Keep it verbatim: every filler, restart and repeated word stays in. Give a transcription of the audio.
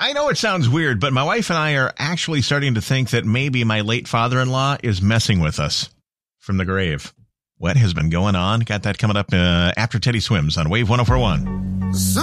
I know it sounds weird, but my wife and I are actually starting to think that maybe my late father-in-law is messing with us from the grave. What has been going on? Got that coming up uh, after Teddy Swims on Wave one oh four one.